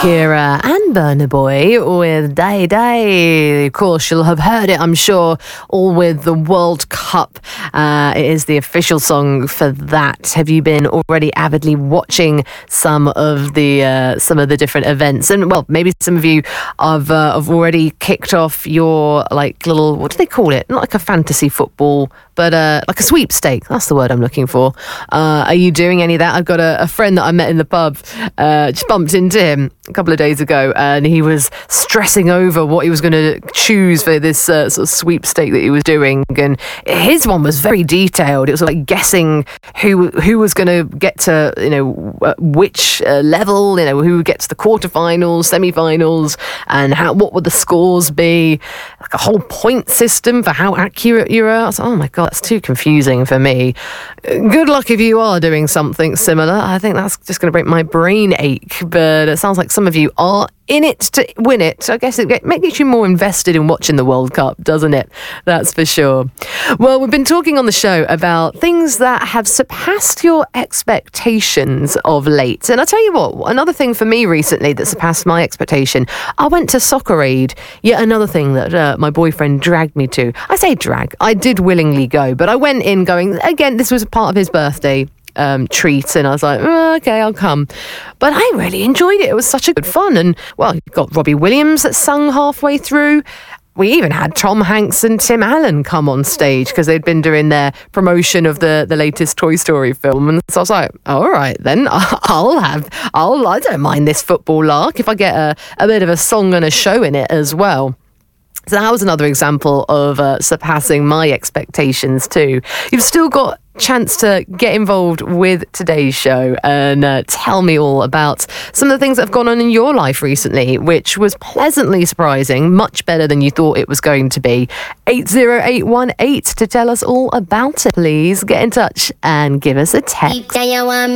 Shakira and Burna Boy with Day Day. Of course, you'll have heard it, I'm sure, all with the World Cup. It is the official song for that. Have you been already avidly watching some of the different events? And well, maybe some of you have already kicked off your little, what do they call it? Not like a fantasy football, but like a sweepstake. That's the word I'm looking for. Are you doing any of that? I've got a friend that I met in the pub. Just bumped into him a couple of days ago, and he was stressing over what he was going to choose for this sort of sweepstake that he was doing. And his one was very detailed. It was like guessing who was going to get to which level, who would get to the quarterfinals, semi-finals, and what would the scores be. Like a whole point system for how accurate you are. I was like, oh my god, that's too confusing for me. Good luck if you are doing something similar. I think that's just going to break my brain ache, but it sounds like some of you are in it to win it. So I guess it makes you more invested in watching the World Cup, doesn't it? That's for sure. Well, we've been talking on the show about things that have surpassed your expectations of late. And I'll tell you what, another thing for me recently that surpassed my expectation, I went to Soccer Aid, yet another thing that my boyfriend dragged me to. I say drag, I did willingly go, but I went in going, again, this was a part of his birthday treat, and I was like, okay, I'll come. But I really enjoyed it. It was such a good fun. And well, you've got Robbie Williams that sung halfway through. We even had Tom Hanks and Tim Allen come on stage because they'd been doing their promotion of the latest Toy Story film. And so I was like, all right, then I don't mind this football lark if I get a bit of a song and a show in it as well. So that was another example of surpassing my expectations too. You've still got a chance to get involved with today's show and tell me all about some of the things that have gone on in your life recently, which was pleasantly surprising, much better than you thought it was going to be. 80818 to tell us all about it. Please get in touch and give us a text.